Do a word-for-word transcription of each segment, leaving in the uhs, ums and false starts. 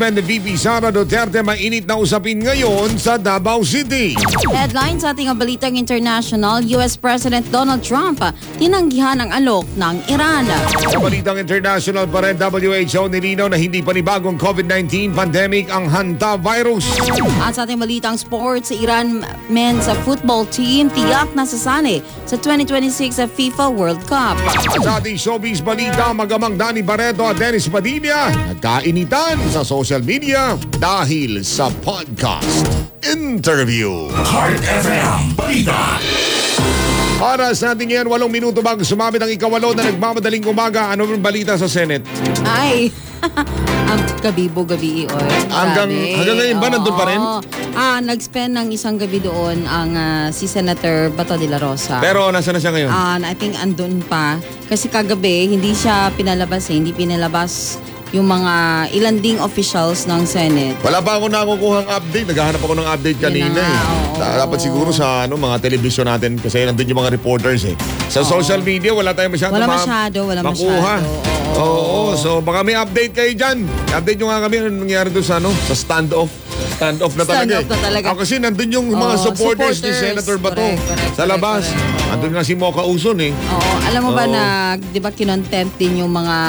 impeachment ni V P Sara Duterte, mainit na usapin ngayon sa Davao City. Headline sa ating balitang international, U S President Donald Trump tinanggihan ang alok ng Iran. Sa balitang international pa rin, W H O nilinaw na hindi panibagong COVID nineteen pandemic ang hantavirus. At sa ating balitang sports, sa Iran men's football team tiyak na sasali sa twenty twenty-six FIFA World Cup. At sa ating showbiz balita, magamang Danny Barreto at Dennis Padilla nagkainitan sa social media dahil sa podcast interview. Heart F M Balita. Oras natin ngayon, walong minuto bago sumabit ang ikawalo na nagmamadaling umaga. Ano ang balita sa Senate? Ay, ang gabi-bo-gabi oy. Hanggang, hanggang ngayon ba nandun pa rin? Ah, nag-spend ng isang gabi doon ang uh, si Senator Bato de la Rosa. Pero nasa na siya ngayon? Ah, I think andun pa. Kasi kagabi, hindi siya pinalabas eh. Hindi pinalabas yung mga ilan ding officials ng Senate. Wala pa ako nakukuhang update. Naghahanap ako ng update kanina nga, eh. oo. Dapat siguro sa ano, mga telebisyon natin kasi nandun yung mga reporters eh. Sa Oo. social media, wala tayong masyado Wala ma- masyado, wala makuha. masyado. Oo. Oo. So baka may update kayo dyan. Update nyo nga kami anong nangyari doon sa ano, sa standoff. Standoff na talaga. Standoff na talaga. Ah, kasi nandun yung mga Oo, supporters, ni supporters. Senator Bato Correct, correct, sa labas. correct, correct. Nandun nga si Mocha Uson eh. Oo, alam mo ba Oo. na, di ba kinontempt din yung mga,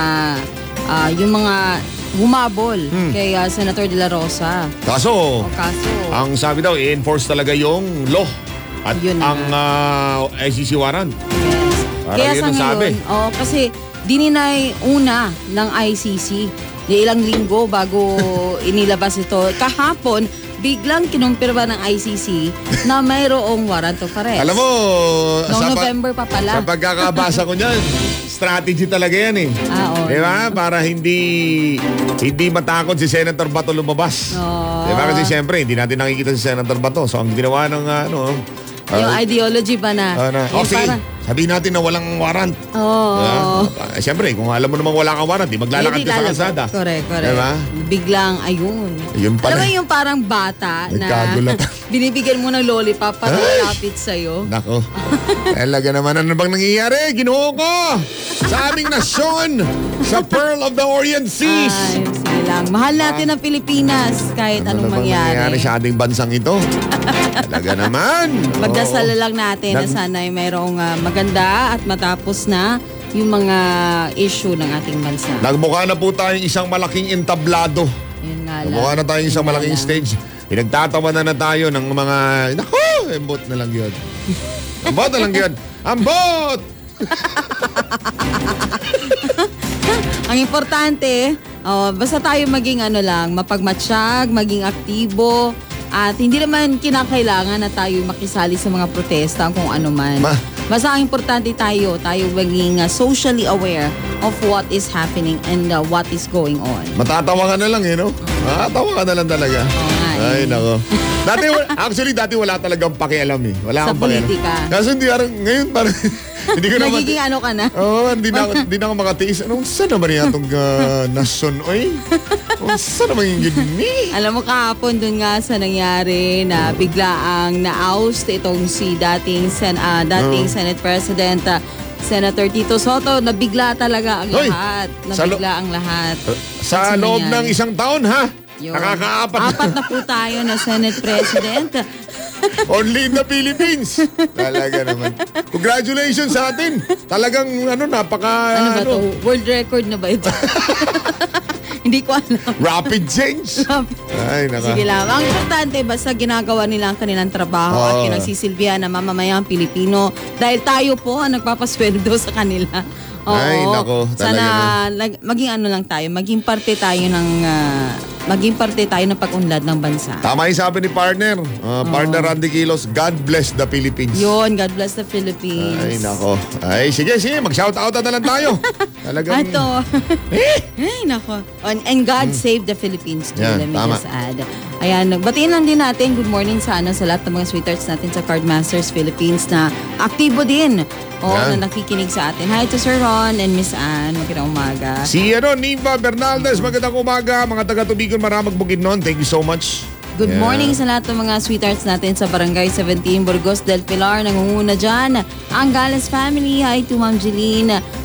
ah, yung mga humabol Hmm. kay ah, Senator de la Rosa. Kaso, O kaso, ang sabi daw, i-enforce talaga yung law at Yun na ang uh, I C C warrant. yes. Parang Kaya yun sa ang sabi. ngayon, oh, kasi dininay una ng I C C. Di ilang linggo bago inilabas ito. Kahapon, biglang kinumpirma ng I C C na mayroong warrant of arrest. Alam mo, Noong sa, pa- November pa pala. sa pagkakabasa ko niyan, strategy talaga yan eh. Ah, oo. Di ba? Para hindi hindi matakot si Senator Bato lumabas. Oo. Di ba? Kasi siyempre, hindi natin nakikita si Senator Bato. So, ang ginawa ng ano, Yung ah, ideology ba na? ah, na, Yung oh, sige, parang- sabihin natin na walang warrant. Oo. Diba? Eh, siyempre, kung alam mo namang wala kang warrant, di maglalakad Hindi ka sa lalabas. kalsada. Correct, correct. Diba? Biglang, ayun. Ayun pala. Alam mo yung parang bata na Nagkagulat. binibigyan mo ng lollipop para Ay! malapit sa'yo. Nako. Talaga naman, ano bang nangyayari? Ginoo ko! Sa aming nasyon! Sa Pearl of the Orient Seas! Ay, sige lang. Mahal natin ang Pilipinas kahit Ano anong na bang nangyayari mangyari. sa ating bansang ito? Talaga naman. Magdasal Oo. lang natin na Nag- sana ay mayroong ah, maganda at matapos na yung mga issue ng ating bansa. Nagmukha na po tayong isang malaking entablado. Yun nga lang. Nagmukha na tayong isang Yun nga malaking lang. stage. Pinagtatawa na na tayo ng mga... Naku! Embot na lang yun. Ambot na lang yun. Ambot! Ang importante, oh, basta tayo maging ano lang, mapagmatsyag, maging aktibo, at hindi naman kinakailangan na tayo makisali sa mga protesta kung ano man. Ma- Basta ang importante tayo, tayo maging uh, socially aware of what is happening and uh, what is going on. Matatawa ka na lang, eh, no? Matatawa ka na lang talaga. Oo nga, eh. Ay, nako. Dati, wa- actually, dati wala talagang pakialam, eh. Wala Sa akong pakialam. politika. Kasi hindi, parang, ngayon, parang, hindi ko naman... Nagiging ano ka na? Oo, oh, hindi na, ako- hindi na ako makatiis. Anong saan naman yan itong uh, nasyon, oy? Anong saan naman yung yun ni? Alam mo kahapon dun nga sa nangyari na biglaang na-oust itong si dating, sen, ah, dating Oo. Senate President ah, Senator Tito Soto, nabigla talaga ang Hoy! lahat. Sa lo- Nabigla ang lahat. Sa Kasi loob ng nangyari. isang taon, ha? Yun. Nakakaapat na. Apat na po tayo na Senate President. Only in the Philippines. Talaga naman. Congratulations sa atin. Talagang, ano, napaka... Ano ba to? World record na ba ito? Hindi ko alam. Rapid change. Ay, naka. Sige lang. Ang importante, basta ginagawa nila ang kanilang trabaho at Oo. pinagsisilbihan ng mamamayang Pilipino dahil tayo po ang nagpapasweldo sa kanila. Oo. Ay, nako, talaga Sana lag- maging ano lang tayo, maging parte tayo ng ah, maging parte tayo ng pag-unlad ng bansa. Tama yung sabi ni partner. Uh, partner Randy Kilos, God bless the Philippines. Yun, God bless the Philippines. Ay, nako. Ay, sige, sige. Mag-shoutout na lang tayo. Talagang... Ato. Ay, nako. And, and God save the Philippines too. Yan, Let me tama. just add. Ayan, nagbatiin lang din natin. Good morning sa, ano, sa lahat ng mga sweethearts natin sa Cardmasters Philippines na aktibo din. O, Yan. na nakikinig sa atin. Hi to Sir Ron and Miss Ann. Magandang umaga. Si ano, Niva Bernaldez, magandang umaga. Mga taga-Tubigon, Maramag, Bukidnon. Thank you so much. Good Yeah. morning sa lahat ng mga sweethearts natin sa Barangay seventeen, Burgos del Pilar. Nangunguna dyan ang Gales family. Hi to Ma'am Jeline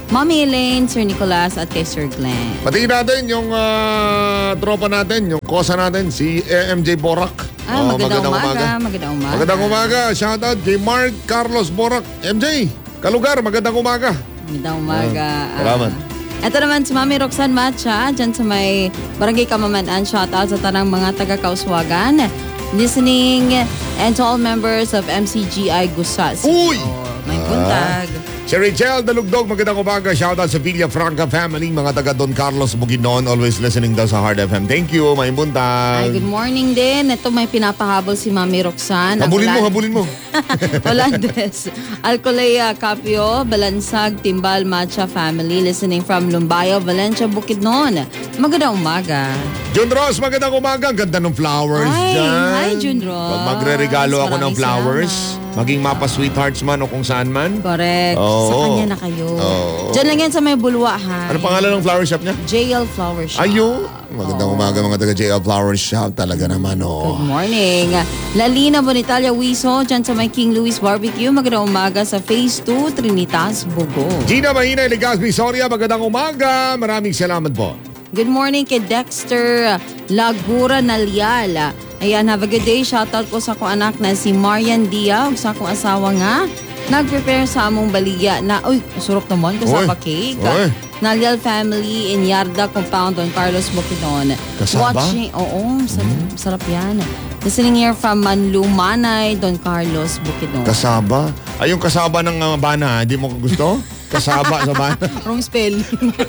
Mommy Elaine, Sir Nicolas, at kay Sir Glenn. Patingin natin yung ah, tropa natin, yung kosa natin, si eh, M J Borak. Ah, Oh, magandang umaga. Magandang umaga. Magandang umaga. Shoutout kay Mark Carlos Borak. M J, kalugar, magandang umaga. Magandang umaga. Ah, salamat. Ah, ito naman si Mami Roxanne Macha, dyan sa may Barangay Kamamanaan. Shoutout sa tanang mga taga-Kauswagan. Listening and to all members of M C G I Gusas. Uy! May buntag. Si Rachel Dalugdog, magandang umaga. Shoutout sa Villa Franca family, mga taga Don Carlos Bukidnon, always listening daw sa Hard F M. Thank you, may buntag. Ay, good morning din. Ito may pinapahabol si Mami Roxanne. Ang Habulin mo, Holan- habulin mo. Holandes, Alcolea, Capio, Balansag, Timbal, Macha family, listening from Lumbayo, Valencia, Bukidnon. Magandang umaga. Jun Ross, magandang umaga. Ang ganda ng flowers Ay, dyan. hi, Jun Ross. Pag magre-regalo ako ng Maraming flowers, salamat. maging mapa sweethearts man o kung saan man. Correct. Oo. Sa kanya na kayo. Oo. Diyan lang yan sa may bulwa, ha? Ano pangalan ng flower shop niya? J L Flower Shop. Ayun. Magandang umaga mga taga J L Flower Shop. Talaga naman, oh. Good morning. Lalina Bonitalia Wiso, dyan sa may King Louis Barbecue. Magandang umaga sa Phase two, Trinitas, Bugo. Gina Mahina, Legazpi, Soria. Magandang umaga. Maraming salamat po. Good morning kay Dexter Lagura Nalial. Ayan, have a good day. Shoutout ko sa akong anak na si Marian Dia ug sa akong asawa nga. Nag-prepare sa among baligya na, uy, surok naman ko sa Uy, pa-cake. uy. Nalial family in Yarda Compound on Carlos Bukidnon. Kasaba? Watching, oo, sarap, sarap yan. Listening here from Manlumanay, Don Carlos Bukidnon. Kasaba? Ay, yung kasaba ng uh, bana, hindi mo gusto? Kasaba sa bana? Wrong spelling.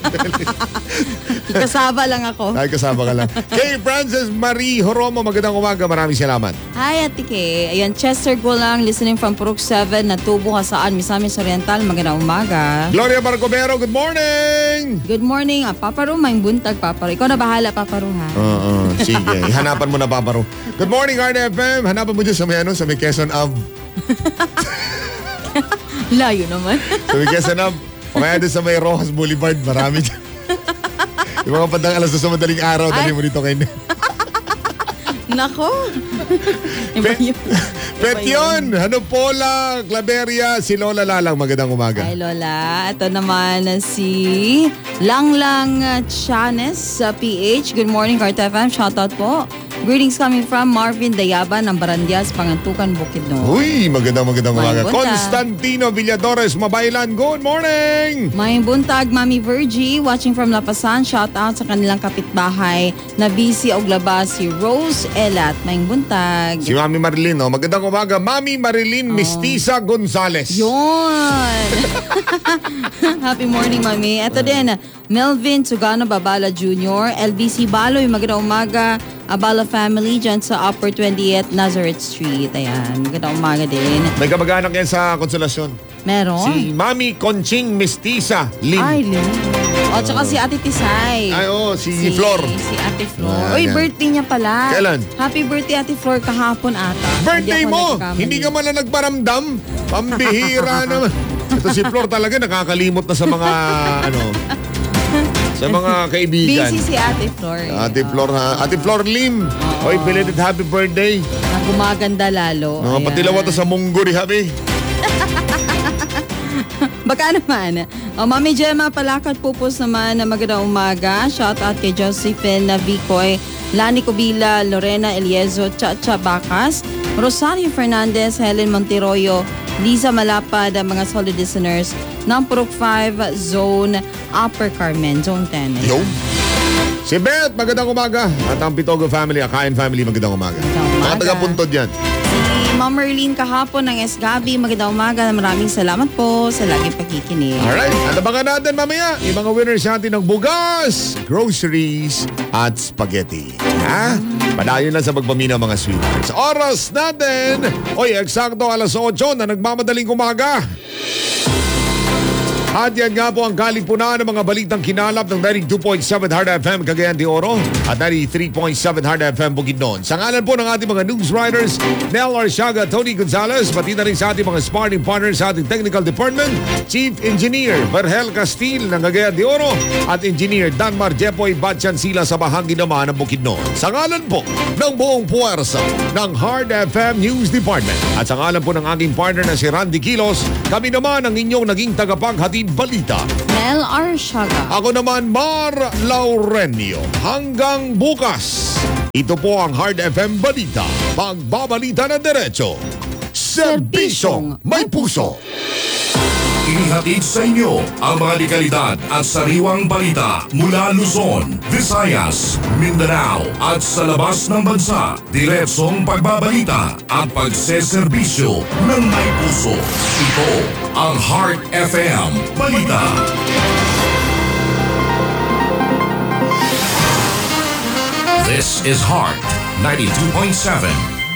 Kasaba lang ako. Ay, kasaba ka lang. Kay Frances Marie Horomo, magandang umaga. Maraming salamat. Hi, Ate Kay. Ayan, Chester Gulang, listening from Purok seven, natubo ka saan, Misamis Oriental. Magandang umaga. Gloria Barcomero, good morning! Good morning. Ah, Paparo, may buntag, Paparo. Ikaw na bahala, Paparo, ha? Oo, sige. Hanapan mo na, Paparo. Good morning, R D F M. Hanapan mo dyan sa may, ano, sa may Quezon Ave. Layo naman. Sa may Quezon Ave. O kaya doon sa may Rojas Boulevard. Marami dyan. Yung mga pandang alas doon sa madaling araw, dali mo dito kayo. Nako. Iba Pe- yun. Petyon, Hanopola, Claveria, si Lola Lalang. Magandang umaga. Hi, Lola. Ito naman si Langlang Chanes sa P H. Good morning, Carta F M. Shoutout po. Greetings coming from Marvin Dayaban ng Barandias, Pangantukan, Bukidnon. Uy, magandang magandang umaga. May buntag. Constantino Villadores, Mabaylan. Good morning! May buntag, Mami Virgie, watching from Lapasan. Shout out sa kanilang kapitbahay na busy og labas si Rose Elat. May buntag. Si Mami Marilyn, oh. Magandang umaga. Mami Marilyn Mestiza Gonzales. Yun! Happy morning, Mami. Ito din, Melvin Sugano Babala Junior, L B C Baloy, magandang umaga. Abala family dyan sa Upper twentieth Nazareth Street. Ayan, magandang umaga din. May kamag-anak yan sa Konsolasyon. Meron? Si Mami Conching Mestiza Lin. Ay, Lin. O, tsaka si Ate Tisay. Ay, oo, si Flor. Si Ate Flor. Ah, Uy, yan. birthday niya pala. Kailan? Happy birthday, Ate Flor, kahapon ata. Birthday Hindi ako mo! nagkakamali. Hindi ka man na nagparamdam. Pambihira naman. Ito si Flor talaga nakakalimot na sa mga ano, sa mga kaibigan. Busy si Ate Flor. Ate Flor ha. Ate Flor Lim. Oy, belated happy birthday. Na gumaganda lalo. Mga Ayan. patilawa to sa munggo ni Habi. Baka naman. O, Mami Gemma Palakat Pupos naman na magandang umaga. Shout out kay Josephine Navicoy, Lani Cobila, Lorena Eliezo, Chacha Bacas, Rosario Fernandez, Helen Monteroyo, Liza Malapad, ang mga solid listeners ng Purok five Zone Upper Carmen, Zone ten. Yo. Si Beth, magandang umaga. At ang Pitogo family, Akain family, magandang umaga. Magandang umaga. Mga taga-puntod yan. Si Ma'am Merlene kahapon ng S Gabi, magandang umaga. Maraming salamat po sa laging pagkikinig. Alright, at abangan natin mamaya yung mga winners natin ng bugas, groceries, at spaghetti. Ha? Padayon lang sa pagpamina mga sweethearts. Oras natin! Oy, eksakto alas otso na nagmamadaling umaga. At yan nga po ang kalipunan ng mga balitang kinalap ng ninety-two point seven Hard F M Cagayan de Oro at ninety-three point seven Hard F M Bukidnon. Sa ngalan po ng ating mga news writers, Nel Arsiaga, Tony Gonzalez, pati na rin sa ating mga sparring partners sa ating technical department, Chief Engineer Vergel Castil ng Cagayan de Oro at Engineer Danmar Jepoy Batchansila sa bahagi naman ng Bukidnon. Sa ngalan po ng buong puwersa ng Hard F M News Department at sa ngalan po ng aking partner na si Randy Kilos, kami naman ang inyong naging tagapaghatid Tony Balita. Mel Arshaga. Ako naman, Mar Laurenio. Hanggang bukas. Ito po ang Hard F M Balita. Pagbabalita na diretso. Serbisyong may puso. Inihatid sa inyo ang mga dekalidad at sariwang balita mula Luzon, Visayas, Mindanao at sa labas ng bansa. Diretsong pagbabalita at pagseserbisyo ng may puso. Ito ang Heart F M Balita. This is Heart ninety-two point seven.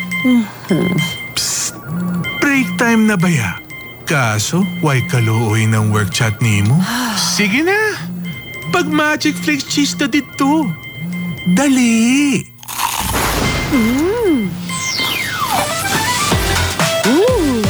Break time na ba ya? Kaso, why kaluoy ng work chat ni mo? Sige na! Pag Magic Flakes cheese na dito. Dali! Mm. Ooh.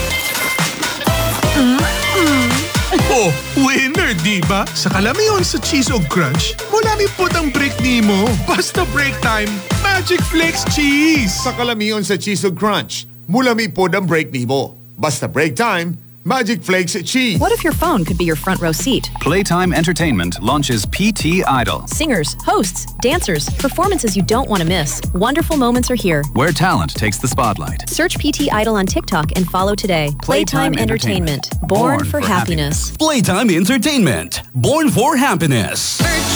Mm-mm. Oh, winner, diba? Sa kalamiyon sa cheese o crunch, mulami po ang break ni mo. Basta break time, Magic Flakes cheese! Sa kalamiyon sa Cheese o Crunch, mulami po ang break nimo. Basta break time, Magic Flakes cheese. What if your phone could be your front row seat? Playtime Entertainment launches P T Idol, Singers, hosts, dancers, performances you don't want to miss. Wonderful moments are here. where talent takes the spotlight. Search P T Idol on TikTok and follow today. Playtime Playtime Entertainment. Entertainment. Born, Born for, for happiness. Playtime Entertainment. Born for happiness.